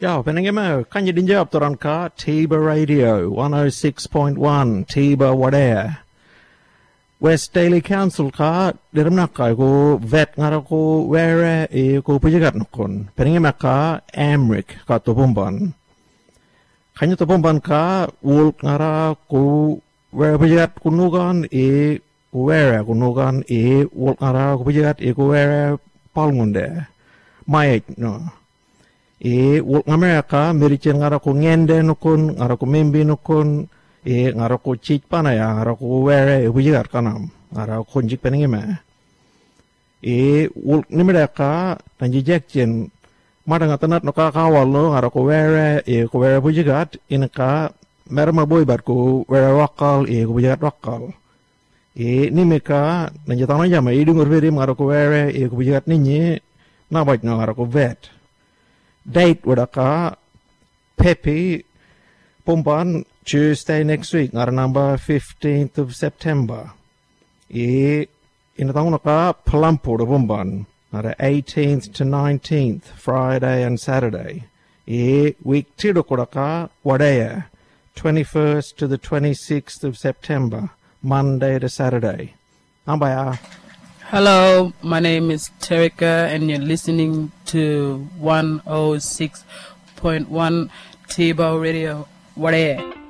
Ja, peningema kan je dinjawab toran ka Tiba Radio 106.1 Tiba Wadea. West Daily Council ka diremnak ka ko vet ngara ko were ko pujagat nukon. Peningema ka Amrik ka topomban. Kanya topomban ka wul ngara ko were pujagat kunugan were kunugan wul ngara ko pujagat ko were palngunde. Maik no. Wul Amerika mericen ngara ko ngende nukun ngara ko membi nukun ngara ko cik panaya ngara ko were bujigar kanam ngara ko jik peningima wul nimereka tanjijek jen mada ngatanat noka kawal lo ngara ko were bujigat inaka merma boy bar ko were wakal ko bujigat wakal nimeka nanjatana jama idungur verim ngara ko were ko bujigat ninyi nabat ngara ko vet date wadaka Pepe Pumban Tuesday next week ngara number 15th of September. Inatang naka Pelampo do Pumban ngara 18th to 19th Friday and Saturday. Week 2 kodaka Wadea 21st to the 26th of September Monday to Saturday. Ambaya. Hello, my name is Terika and you're listening to 106.1 Tiba Radio. What are you?